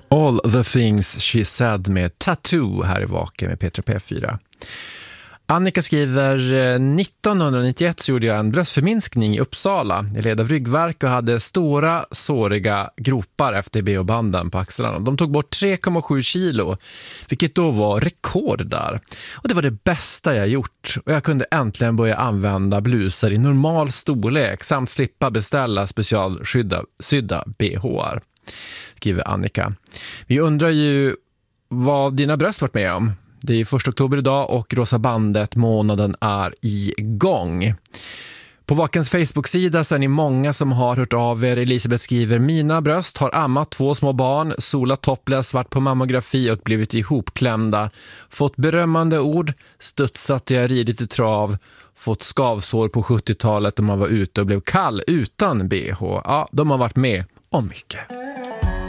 All the things she said med Tattoo här i Vaken med Petra P4. Annika skriver, 1991 så gjorde jag en bröstförminskning i Uppsala. Jag led av ryggvärk och hade stora, såriga gropar efter BH-banden på axlarna. De tog bort 3,7 kilo, vilket då var rekord där. Och det var det bästa jag gjort. Och jag kunde äntligen börja använda blusar i normal storlek samt slippa beställa specialsydda BH:ar, skriver Annika. Vi undrar ju vad dina bröst varit med om. Det är 1 oktober idag och Rosa bandet-månaden är igång. På Vakens Facebook-sida så är ni många som har hört av er. Elisabeth skriver, mina bröst har ammat 2 små barn, solat topless, varit på mammografi och blivit ihopklämda. Fått berömmande ord, studsat jag ridit i trav, fått skavsår på 70-talet och man var ute och blev kall utan BH. Ja, de har varit med om mycket.